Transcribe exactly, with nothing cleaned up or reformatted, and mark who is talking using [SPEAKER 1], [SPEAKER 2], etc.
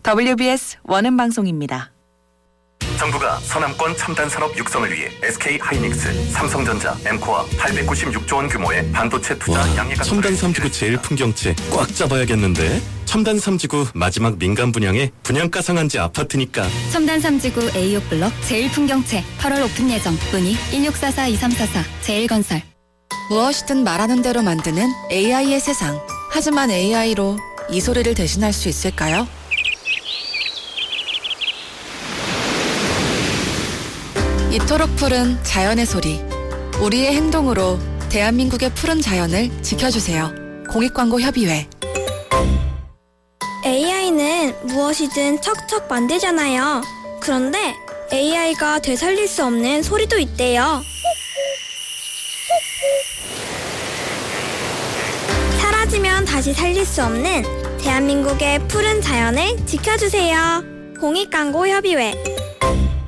[SPEAKER 1] 더블유비에스 원음 방송입니다.
[SPEAKER 2] 정부가 서남권 첨단산업 육성을 위해 에스케이하이닉스, 삼성전자, 엠코와 팔백구십육조 원 규모의 반도체 투자 양해가
[SPEAKER 3] 첨단 삼지구 제일 풍경채 꽉 잡아야겠는데. 첨단 삼지구 마지막 민간 분양에 분양가 상한제 아파트니까.
[SPEAKER 4] 첨단 삼지구 에이오 블럭 제일 풍경채 팔월 오픈 예정. 문의 일육사사 이삼사사 제일건설.
[SPEAKER 5] 무엇이든 말하는 대로 만드는 에이아이의 세상. 하지만 에이아이로 이 소리를 대신할 수 있을까요? 이토록 푸른 자연의 소리. 우리의 행동으로 대한민국의 푸른 자연을 지켜주세요. 공익광고협의회.
[SPEAKER 6] 에이아이는 무엇이든 척척 만들잖아요. 그런데 에이아이가 되살릴 수 없는 소리도 있대요. 사라지면 다시 살릴 수 없는 대한민국의 푸른 자연을 지켜주세요. 공익광고협의회.